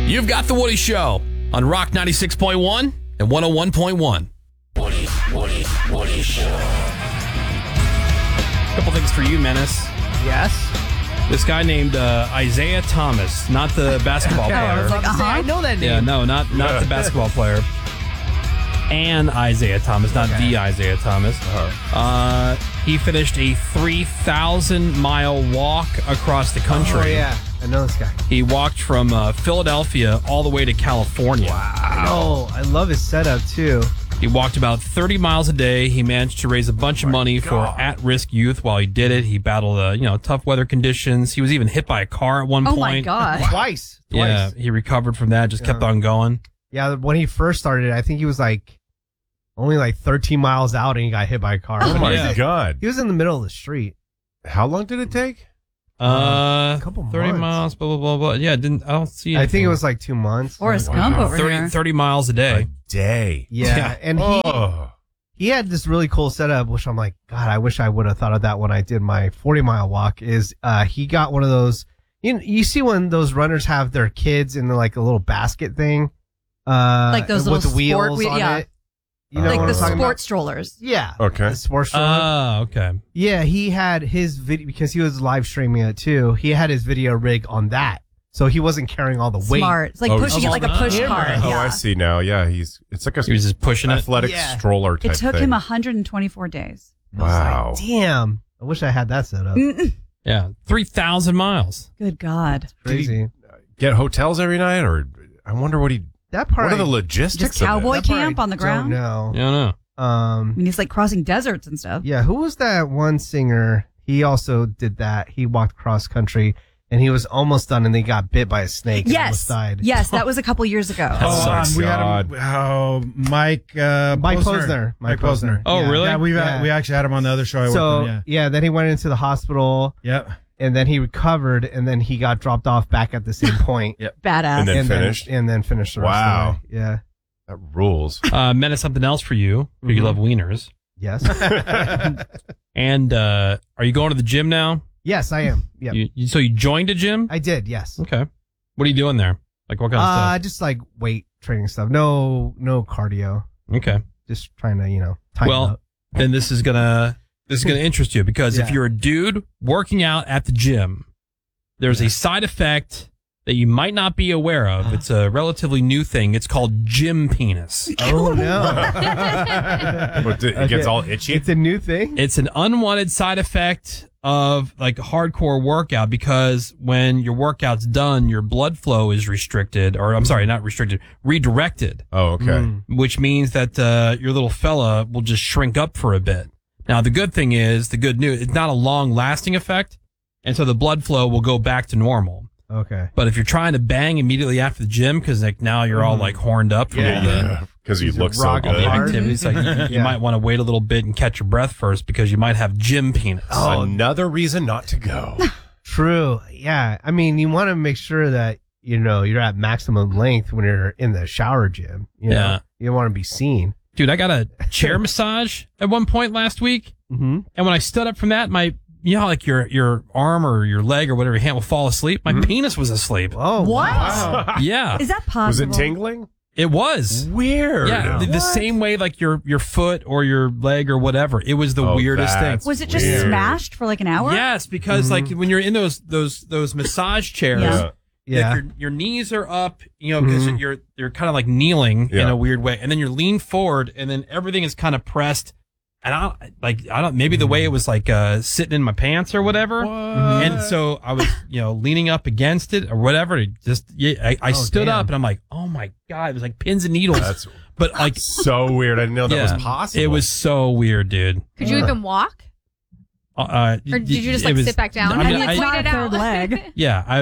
You've got The Woody Show on Rock 96.1 and 101.1. Woody Show. Couple things for you, Menace. Yes. This guy named Isaiah Thomas, not the basketball player. I was like, I know that name. Yeah, no, not the basketball player. And Isaiah Thomas, not the Isaiah Thomas. He finished a 3,000-mile walk across the country. Oh, yeah. I know this guy. He walked from Philadelphia all the way to California. Wow. I love his setup, too. He walked about 30 miles a day. He managed to raise a bunch of money for at-risk youth while he did it. He battled, tough weather conditions. He was even hit by a car at one point. Oh, my God. Twice. Yeah, he recovered from that, just kept on going. Yeah, when he first started, I think he was only 13 miles out and he got hit by a car. Oh, my God. He was in the middle of the street. How long did it take? A couple 30 months. miles, blah, blah, blah, blah. Yeah, I don't see anything. I think it was 2 months. Forrest Gump over 30 miles a day. Day. Yeah, and he had this really cool setup, which I'm like, God, I wish I would have thought of that when I did my 40-mile walk, is he got one of those, you see when those runners have their kids in a little basket thing? Like those with little the wheels sport on it. You know like what the I'm talking sport about? strollers. Yeah. Okay. The sports stroller. Oh, okay. Yeah, he had his video, because he was live streaming it too. He had his video rig on that. So he wasn't carrying all the weight. Smart. It's like pushing it like a push cart. Oh, Yeah. I see now. Yeah, it's like He was just pushing it. athletic stroller type It took thing. him 124 days. Wow. Damn. I wish I had that set up. Yeah, 3,000 miles. Good God. Crazy. Get hotels every night, or I wonder what That part. What are the logistics? Just cowboy of it? camp on the ground? No. Yeah, no. I mean, he's crossing deserts and stuff. Yeah, who was that one singer? He also did that. He walked cross country and he was almost done and they got bit by a snake and almost Yes. died. Yes, that was a couple years ago. We had him, Mike Posner. Mike Posner. Oh, Yeah. really? Yeah, we actually had him on the other show I worked So, on, then he went into the hospital. Yep. And then he recovered and then he got dropped off back at the same point. Yep. Badass. And then finished? And then finished the rest Wow. of the way. Yeah. That rules. Menace, something else for you. You love wieners. Yes. And are you going to the gym now? Yes, I am. Yep. So you joined a gym? I did, yes. Okay. What are you doing there? What kind of stuff? Just weight training stuff. No cardio. Okay. Just trying to, tighten up. Then this is gonna interest you because if you're a dude working out at the gym, there's a side effect that you might not be aware of. It's a relatively new thing. It's called gym penis. Oh, no. It gets all itchy? It's a new thing? It's an unwanted side effect of hardcore workout because when your workout's done, your blood flow is restricted, or I'm sorry, not restricted, redirected. Oh, okay. Which means that your little fella will just shrink up for a bit. Now, the good thing is, the good news, it's not a long-lasting effect, and so the blood flow will go back to normal. Okay. But if you're trying to bang immediately after the gym, because now you're all horned up from all the because you look so all good. the activities, you might want to wait a little bit and catch your breath first because you might have gym penis. Oh, another reason not to go. True. Yeah. I mean, you want to make sure that, you're at maximum length when you're in the shower gym. You know? You don't want to be seen. Dude, I got a chair massage at one point last week. Mm-hmm. And when I stood up from that, how your arm or your leg or whatever, your hand will fall asleep. My penis was asleep. Oh, What? wow. Yeah. Is that possible? Was it tingling? It was. Weird. Yeah, the same way your foot or your leg or whatever. It was the weirdest thing. that's Was it just weird. smashed for an hour? Yes, because when you're in those massage chairs, Yeah. your knees are up, because you're kind of kneeling in a weird way, and then you're lean forward, and then everything is kind of pressed. And I don't maybe the way it was sitting in my pants or whatever. And so I was, leaning up against it or whatever. I stood up and I'm like, oh my God, it was like pins and needles. But so weird. I didn't know that was possible. It was so weird, dude. Could you even walk? Or did you just sit back down? I mean, and Not wait a it third out? leg. Yeah, I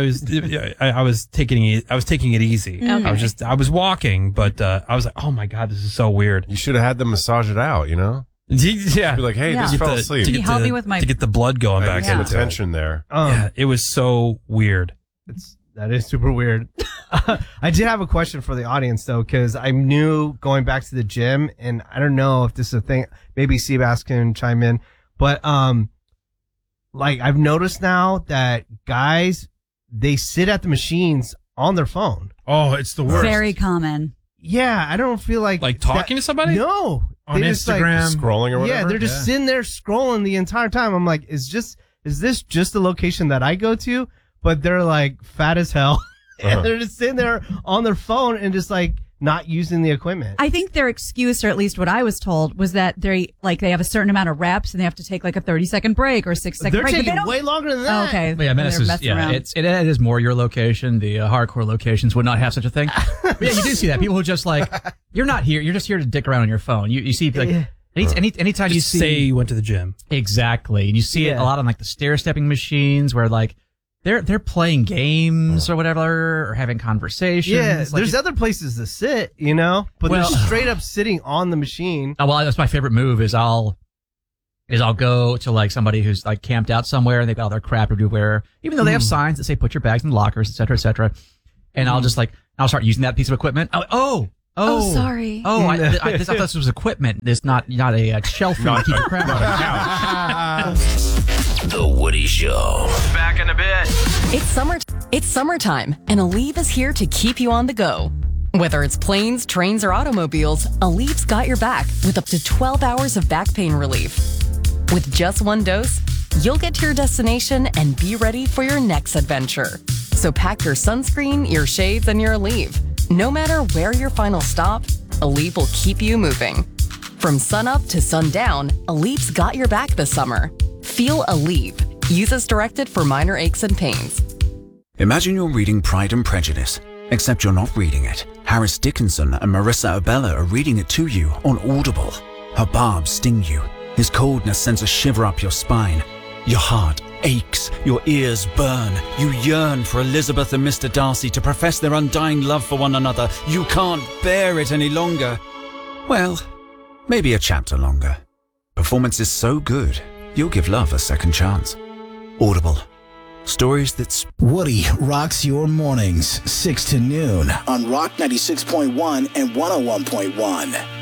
was taking it easy. Okay. I was walking, but I was like, oh my God, this is so weird. You should have had them massage it out, Yeah. Be like, hey, this fell asleep. Can you help me with my... to get the blood going I back get into some it. attention there. Yeah, it was so weird. That is super weird. I did have a question for the audience though, because I'm new going back to the gym, and I don't know if this is a thing. Maybe Seabass can chime in, but I've noticed now that guys, they sit at the machines on their phone. Oh, it's the worst. Very common. Yeah, I don't feel like talking to somebody. No, on Instagram, scrolling or whatever. Yeah, they're just sitting there scrolling the entire time. I'm like, is this just the location that I go to? But they're like fat as hell, and they're just sitting there on their phone and just like not using the equipment. I think their excuse, or at least what I was told, was that they have a certain amount of reps and they have to take like a 30-second break or a 6-second break. They're taking way longer than that. Oh, okay. But yeah, Menace is, it is more your location. The hardcore locations would not have such a thing. But yeah, you do see that. People who just like, you're not here. You're just here to dick around on your phone. You see like, anytime just you see. Say you went to the gym. Exactly. And you see it a lot on like the stair-stepping machines where like, They're playing games or whatever, or having conversations. Yeah, like there's other places to sit, but they're straight up sitting on the machine. Oh, well, that's my favorite move. Is I'll go to like somebody who's like camped out somewhere and they've got all their crap everywhere, even though they have signs that say put your bags in lockers, et cetera, et cetera. And I'll just I'll start using that piece of equipment. Oh, sorry. Oh, I thought this was equipment. This not a shelf for keep your crap on. The Woody Show. Back in a bit. It's summertime, and Aleve is here to keep you on the go. Whether it's planes, trains, or automobiles, Aleve's got your back with up to 12 hours of back pain relief. With just one dose, you'll get to your destination and be ready for your next adventure. So pack your sunscreen, your shades, and your Aleve. No matter where your final stop, Aleve will keep you moving. From sunup to sundown, Aleve's got your back this summer. Feel Aleve. Use as directed for minor aches and pains. Imagine you're reading Pride and Prejudice, except you're not reading it. Harris Dickinson and Marissa Abella are reading it to you on Audible. Her barbs sting you. His coldness sends a shiver up your spine. Your heart aches. Your ears burn. You yearn for Elizabeth and Mr. Darcy to profess their undying love for one another. You can't bear it any longer. Well, maybe a chapter longer. Performance is so good, you'll give love a second chance. Audible. Stories that's... Woody rocks your mornings, 6 to noon on Rock 96.1 and 101.1.